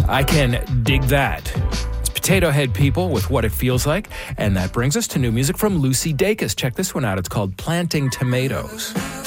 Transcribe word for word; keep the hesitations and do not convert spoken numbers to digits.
I can dig that. It's Potato Head People with What It Feels Like. And that brings us to new music from Lucy Dacus. Check this one out. It's called Planting Tomatoes.